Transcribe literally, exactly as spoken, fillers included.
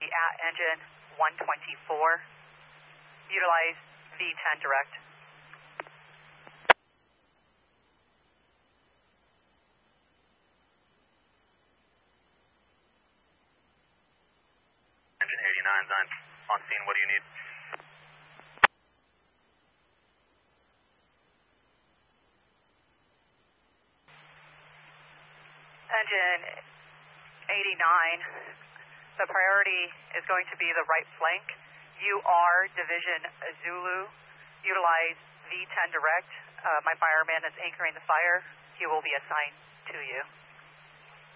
at engine one twenty-four. Utilize V ten direct. Engine eighty-nine is on, on scene. What do you need? Engine eighty-nine, the priority is going to be the right flank. You are Division Zulu. Utilize V ten direct. Uh, my fireman is anchoring the fire. He will be assigned to you.